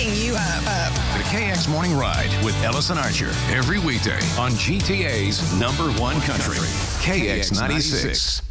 waking you up. The KX Morning Ride with Ellison Archer. Every weekday on GTA's #1 country. KX 96.